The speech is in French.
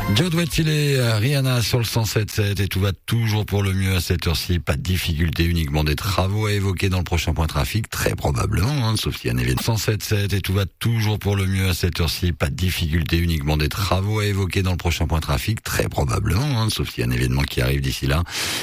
Joe Doit-il et Rihanna sur le 107.7 et tout va toujours pour le mieux à cette heure-ci. Pas de difficulté, uniquement des travaux à évoquer dans le prochain point trafic, très probablement, sauf s'il y a un événement. 107.7 et tout va toujours pour le mieux à cette heure-ci. Pas de difficulté, uniquement des travaux à évoquer dans le prochain point trafic, très probablement, sauf s'il y a un événement qui arrive d'ici là.